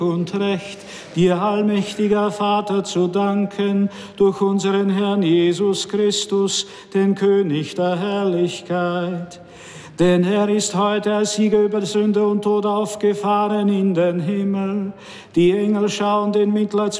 und Recht, dir allmächtiger Vater zu danken, durch unseren Herrn Jesus Christus, den König der Herrlichkeit. Denn er ist heute als Sieger über Sünde und Tod aufgefahren in den Himmel. Die Engel schauen den Mitleids